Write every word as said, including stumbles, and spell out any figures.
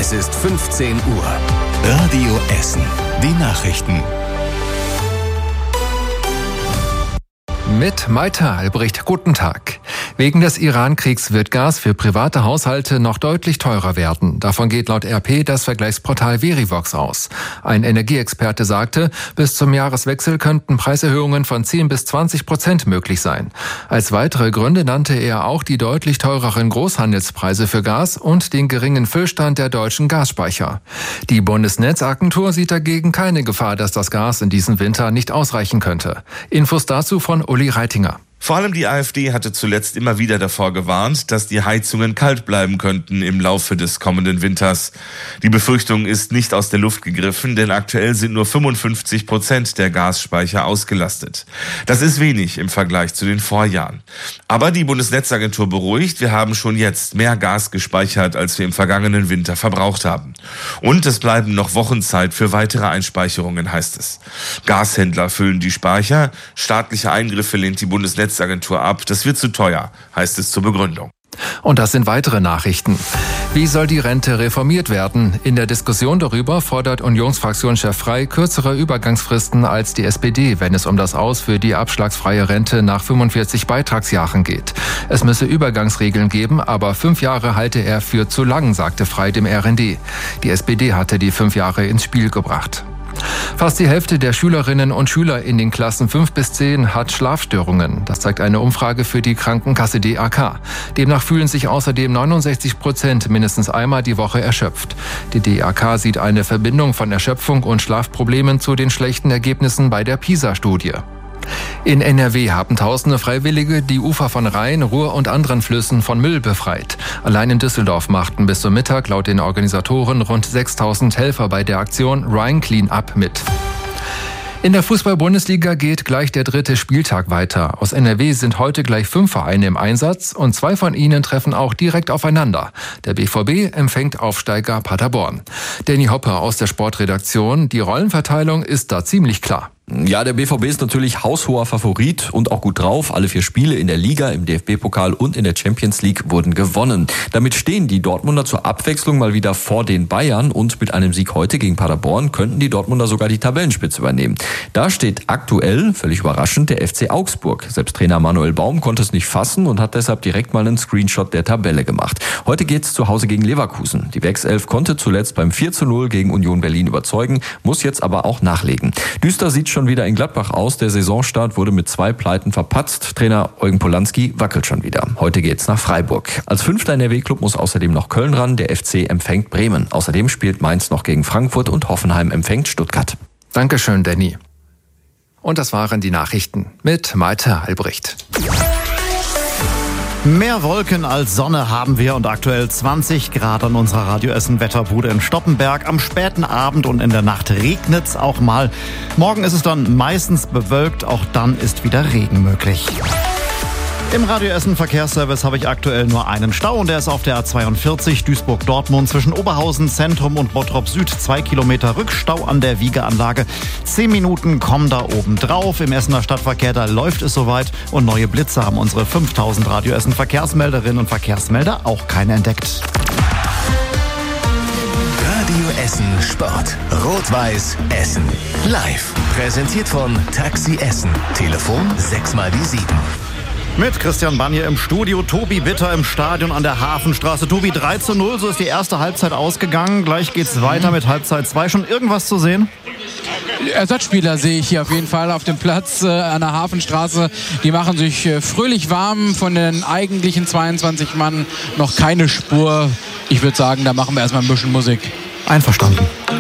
Es ist fünfzehn Uhr. Radio Essen. Die Nachrichten. Mit Maita Albrecht, guten Tag. Wegen des Iran-Kriegs wird Gas für private Haushalte noch deutlich teurer werden. Davon geht laut R P das Vergleichsportal Verivox aus. Ein Energieexperte sagte, bis zum Jahreswechsel könnten Preiserhöhungen von zehn bis zwanzig Prozent möglich sein. Als weitere Gründe nannte er auch die deutlich teureren Großhandelspreise für Gas und den geringen Füllstand der deutschen Gasspeicher. Die Bundesnetzagentur sieht dagegen keine Gefahr, dass das Gas in diesem Winter nicht ausreichen könnte. Infos dazu von Uli Reitinger. Vor allem die AfD hatte zuletzt immer wieder davor gewarnt, dass die Heizungen kalt bleiben könnten im Laufe des kommenden Winters. Die Befürchtung ist nicht aus der Luft gegriffen, denn aktuell sind nur fünfundfünfzig Prozent der Gasspeicher ausgelastet. Das ist wenig im Vergleich zu den Vorjahren. Aber die Bundesnetzagentur beruhigt, wir haben schon jetzt mehr Gas gespeichert, als wir im vergangenen Winter verbraucht haben. Und es bleiben noch Wochen Zeit für weitere Einspeicherungen, heißt es. Gashändler füllen die Speicher, staatliche Eingriffe lehnt die Bundesnetzagentur Agentur ab. Das wird zu teuer, heißt es zur Begründung. Und das sind weitere Nachrichten. Wie soll die Rente reformiert werden? In der Diskussion darüber fordert Unionsfraktionschef Frey kürzere Übergangsfristen als die S P D, wenn es um das Aus für die abschlagsfreie Rente nach fünfundvierzig Beitragsjahren geht. Es müsse Übergangsregeln geben, aber fünf Jahre halte er für zu lang, sagte Frey dem R N D. Die S P D hatte die fünf Jahre ins Spiel gebracht. Fast die Hälfte der Schülerinnen und Schüler in den Klassen fünf bis zehn hat Schlafstörungen. Das zeigt eine Umfrage für die Krankenkasse D A K. Demnach fühlen sich außerdem neunundsechzig Prozent mindestens einmal die Woche erschöpft. Die D A K sieht eine Verbindung von Erschöpfung und Schlafproblemen zu den schlechten Ergebnissen bei der PISA-Studie. In N R W haben tausende Freiwillige die Ufer von Rhein, Ruhr und anderen Flüssen von Müll befreit. Allein in Düsseldorf machten bis zum Mittag laut den Organisatoren rund sechstausend Helfer bei der Aktion Rhine Clean Up mit. In der Fußball-Bundesliga geht gleich der dritte Spieltag weiter. Aus N R W sind heute gleich fünf Vereine im Einsatz und zwei von ihnen treffen auch direkt aufeinander. Der B V B empfängt Aufsteiger Paderborn. Danny Hopper aus der Sportredaktion. Die Rollenverteilung ist da ziemlich klar. Ja, der B V B ist natürlich haushoher Favorit und auch gut drauf. Alle vier Spiele in der Liga, im D F B-Pokal und in der Champions League wurden gewonnen. Damit stehen die Dortmunder zur Abwechslung mal wieder vor den Bayern und mit einem Sieg heute gegen Paderborn könnten die Dortmunder sogar die Tabellenspitze übernehmen. Da steht aktuell, völlig überraschend, der F C Augsburg. Selbst Trainer Manuel Baum konnte es nicht fassen und hat deshalb direkt mal einen Screenshot der Tabelle gemacht. Heute geht's zu Hause gegen Leverkusen. Die Werkself konnte zuletzt beim vier zu null gegen Union Berlin überzeugen, muss jetzt aber auch nachlegen. Düster sieht schon wieder in Gladbach aus. Der Saisonstart wurde mit zwei Pleiten verpatzt. Trainer Eugen Polanski wackelt schon wieder. Heute geht's nach Freiburg. Als fünfter N R W-Club muss außerdem noch Köln ran. Der F C empfängt Bremen. Außerdem spielt Mainz noch gegen Frankfurt und Hoffenheim empfängt Stuttgart. Dankeschön, Danny. Und das waren die Nachrichten mit Maita Albrecht. Mehr Wolken als Sonne haben wir und aktuell zwanzig Grad an unserer Radio Essen Wetterbude in Stoppenberg. Am späten Abend und in der Nacht regnet's auch mal. Morgen ist es dann meistens bewölkt, auch dann ist wieder Regen möglich. Im Radio Essen Verkehrsservice habe ich aktuell nur einen Stau und der ist auf der A zweiundvierzig Duisburg-Dortmund zwischen Oberhausen Zentrum und Bottrop Süd. Zwei Kilometer Rückstau an der Wiegeanlage. Zehn Minuten kommen da oben drauf. Im Essener Stadtverkehr, da läuft es soweit und neue Blitze haben unsere fünftausend Radio Essen Verkehrsmelderinnen und Verkehrsmelder auch keine entdeckt. Radio Essen Sport. Rot-Weiß Essen. Live. Präsentiert von Taxi Essen. Telefon sechs mal die sieben. Mit Christian Banje im Studio, Tobi Bitter im Stadion an der Hafenstraße. Tobi, drei zu null, so ist die erste Halbzeit ausgegangen. Gleich geht's weiter mit Halbzeit zwei. Schon irgendwas zu sehen? Ersatzspieler sehe ich hier auf jeden Fall auf dem Platz äh, an der Hafenstraße. Die machen sich äh, fröhlich warm. Von den eigentlichen zweiundzwanzig Mann noch keine Spur. Ich würde sagen, da machen wir erstmal ein bisschen Musik. Einverstanden.